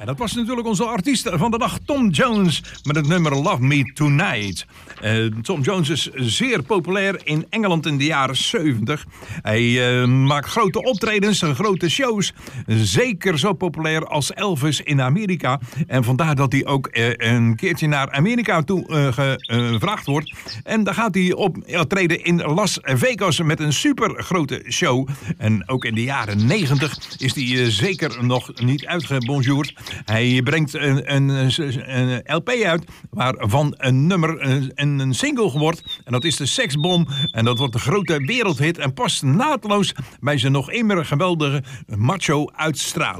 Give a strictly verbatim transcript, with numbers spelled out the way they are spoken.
dat was natuurlijk onze artiest van de dag, Tom Jones, met het nummer Love Me Tonight. Uh, Tom Jones is zeer populair in Engeland in de jaren zeventig. Hij uh, maakt grote optredens en grote shows. Zeker zo populair als Elvis in Amerika. En vandaar dat hij ook uh, een keertje naar Amerika toe uh, gevraagd uh, wordt. En dan gaat hij optreden in Las Vegas met een super grote show. En ook in de jaren negentig is hij uh, zeker nog niet uitgebonjourd. Hij brengt een, een, een, een L P uit waarvan een nummer een, een single wordt. En dat is de Seksbom. En dat wordt een grote wereldhit en past naadloos bij zijn nog immer geweldige macho uitstraling.